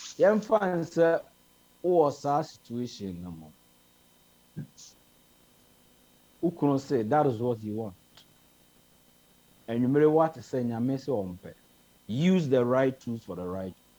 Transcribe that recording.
yɛmfa n sɛ wowɔ saa situation no mu wokunu say that is what you want anwummere woate sɛ nyame sɛ ɔmpɛ use the right tools for the right